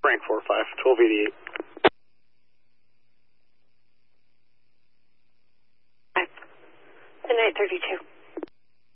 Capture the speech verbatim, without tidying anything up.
Frank four five, twelve eighty-eight. The nine thirty-two.